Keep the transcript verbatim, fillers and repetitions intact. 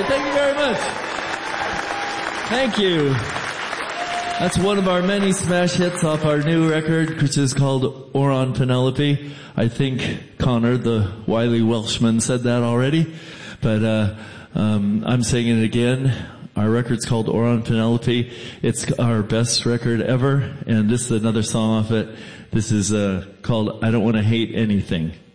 right, thank you very much. Thank you. That's one of our many smash hits off our new record, which is called Oran Penelope. I think Connor, the wily Welshman, said that already, but uh um I'm saying it again. Our record's called Oran Penelope. It's our best record ever, and this is another song off it. This is uh called I Don't Want to Hate Anything.